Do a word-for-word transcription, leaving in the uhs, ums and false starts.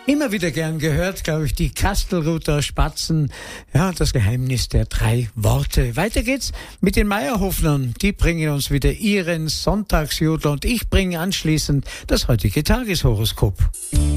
Immer wieder gern gehört, glaube ich, die Kastelruther Spatzen. Ja, das Geheimnis der drei Worte. Weiter geht's mit den Meierhofnern. Die bringen uns wieder ihren Sonntagsjodler und ich bringe anschließend das heutige Tageshoroskop.